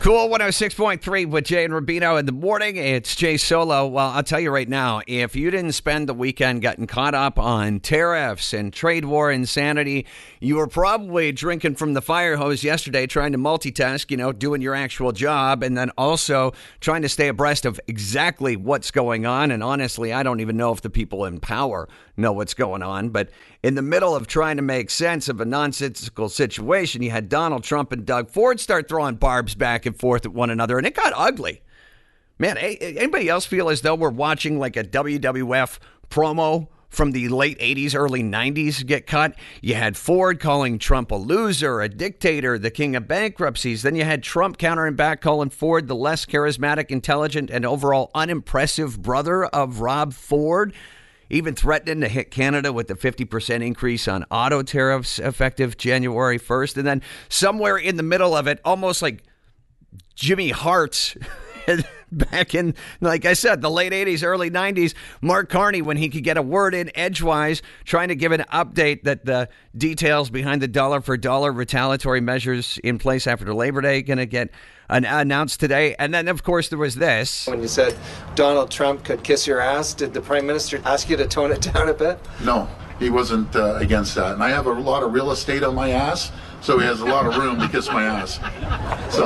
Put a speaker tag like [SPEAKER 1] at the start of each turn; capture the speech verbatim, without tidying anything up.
[SPEAKER 1] Cool one oh six point three with Jay and Rubino in the morning. It's Jay Solo. Well, I'll tell you right now, if you didn't spend the weekend getting caught up on tariffs and trade war insanity, you were probably drinking from the fire hose yesterday, trying to multitask, you know, doing your actual job, and then also trying to stay abreast of exactly what's going on. And honestly, I don't even know if the people in power know what's going on. But in the middle of trying to make sense of a nonsensical situation, you had Donald Trump and Doug Ford start throwing barbs back and forth at one another, and it got ugly. Man, anybody else feel as though we're watching like a W W F promo from the late eighties, early nineties get cut? You had Ford calling Trump a loser, a dictator, the king of bankruptcies. Then you had Trump countering back, calling Ford the less charismatic, intelligent, and overall unimpressive brother of Rob Ford. Even threatening to hit Canada with the fifty percent increase on auto tariffs effective January first. And then somewhere in the middle of it, almost like Jimmy Hart's back in, like I said, the late eighties, early nineties, Mark Carney, when he could get a word in edgewise, trying to give an update that the details behind the dollar for dollar retaliatory measures in place after Labor Day going to get an- announced today. And then, of course, there was this.
[SPEAKER 2] When you said Donald Trump could kiss your ass, did the Prime Minister ask you to tone it down a bit?
[SPEAKER 3] No, he wasn't uh, against that. And I have a lot of real estate on my ass, so he has a lot of room to kiss my ass. So.